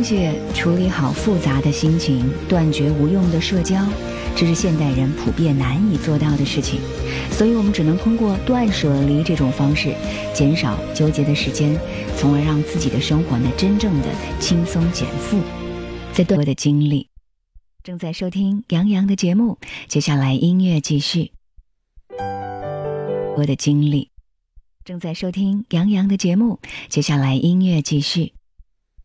泄，处理好复杂的心情，断绝无用的社交，这是现代人普遍难以做到的事情。所以我们只能通过断舍离这种方式，减少纠结的时间，从而让自己的生活呢真正的轻松减负。在多的经历，正在收听杨洋的节目，接下来音乐继续。我的经历，正在收听杨洋的节目，接下来音乐继续。